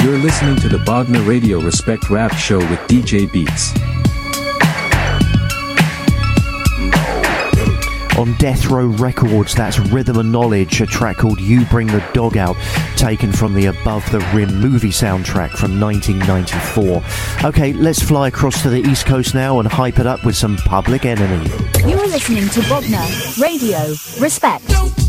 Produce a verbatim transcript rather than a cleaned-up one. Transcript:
You're listening to the Bogner Radio Respect Rap Show with D J Beats. On Death Row Records, that's Rhythm and Knowledge, a track called You Bring the Dog Out, taken from the Above the Rim movie soundtrack from nineteen ninety-four. Okay, let's fly across to the East Coast now and hype it up with some Public Enemy. You are listening to Bogner Radio Respect.